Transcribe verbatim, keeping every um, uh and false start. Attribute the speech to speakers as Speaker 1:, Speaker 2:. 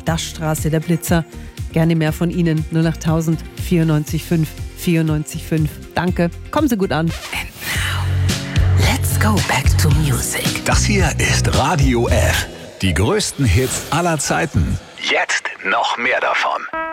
Speaker 1: Das Straße, der Blitzer. Gerne mehr von Ihnen. null acht tausend vierundneunzig fünf vierundneunzig fünf. Danke. Kommen Sie gut an.
Speaker 2: And now, let's go back to music.
Speaker 3: Das hier ist Radio F. Die größten Hits aller Zeiten. Jetzt noch mehr davon.